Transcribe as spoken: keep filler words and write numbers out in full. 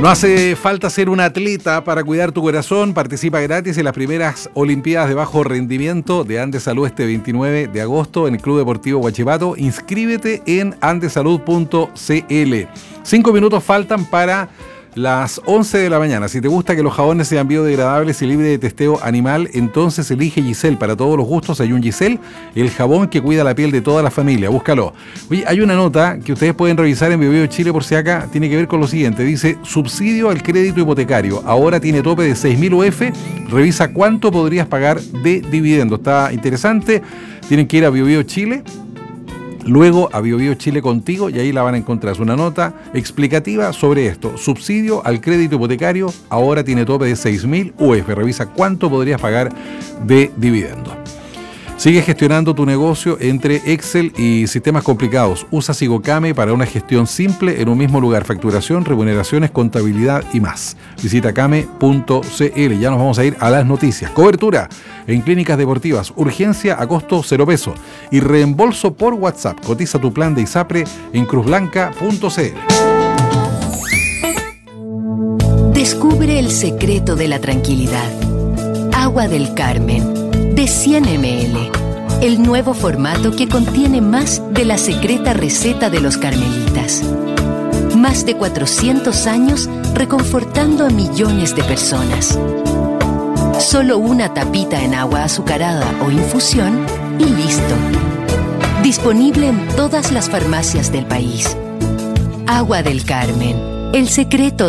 No hace falta ser un atleta para cuidar tu corazón. Participa gratis en las primeras Olimpiadas de Bajo Rendimiento de Andesalud este veintinueve de agosto en el Club Deportivo Huachipato. Inscríbete en andesalud punto c l. Cinco minutos faltan para las once de la mañana. Si te gusta que los jabones sean biodegradables y libres de testeo animal, entonces elige Giselle. Para todos los gustos hay un Giselle, el jabón que cuida la piel de toda la familia. Búscalo. Oye, hay una nota que ustedes pueden revisar en Biobío Chile por si acá. Tiene que ver con lo siguiente. Dice, subsidio al crédito hipotecario. Ahora tiene tope de seis mil U F. Revisa cuánto podrías pagar de dividendo. Está interesante. Tienen que ir a Biobío Chile. Luego a Biobío Chile Contigo y ahí la van a encontrar. Es una nota explicativa sobre esto. Subsidio al crédito hipotecario ahora tiene tope de seis mil U F. Revisa cuánto podrías pagar de dividendo. Sigue gestionando tu negocio entre Excel y sistemas complicados. Usa Sigocame para una gestión simple en un mismo lugar. Facturación, remuneraciones, contabilidad y más. Visita came punto c l. Ya nos vamos a ir a las noticias. Cobertura en clínicas deportivas. Urgencia a costo cero peso. Y reembolso por WhatsApp. Cotiza tu plan de ISAPRE en cruzblanca punto c l. Descubre el secreto de la tranquilidad. Agua del Carmen. De cien mililitros, el nuevo formato que contiene más de la secreta receta de los carmelitas. Más de cuatrocientos años reconfortando a millones de personas. Solo una tapita en agua azucarada o infusión y listo. Disponible en todas las farmacias del país. Agua del Carmen, el secreto